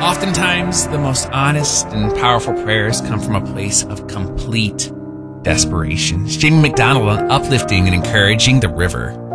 Oftentimes, the most honest and powerful prayers come from a place of complete desperation. It's Jamie McDonald on uplifting and encouraging the river.